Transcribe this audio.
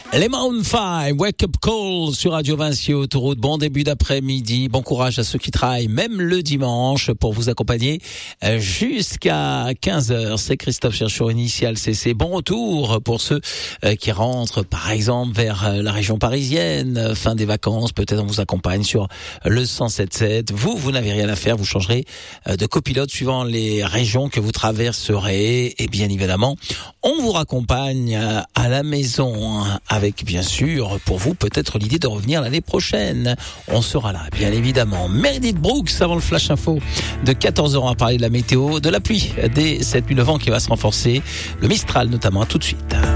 Les Maroon 5, Wake Up Call sur Radio Vinci Autoroute. Bon début d'après-midi, bon courage à ceux qui travaillent, même le dimanche, pour vous accompagner jusqu'à 15h. C'est Christophe Cherchot, Initial CC. Bon retour pour ceux qui rentrent, par exemple, vers la région parisienne. Fin des vacances, peut-être on vous accompagne sur le 107.7. Vous n'avez rien à faire, vous changerez de copilote suivant les régions que vous traverserez. Et bien évidemment, on vous raccompagne à la maison, avec bien sûr pour vous peut-être l'idée de revenir l'année prochaine. On sera là bien évidemment. Meredith Brooks avant le Flash Info de 14h, on va parler de la météo, de la pluie, des 7 nuits, le vent qui va se renforcer, le Mistral notamment. À tout de suite.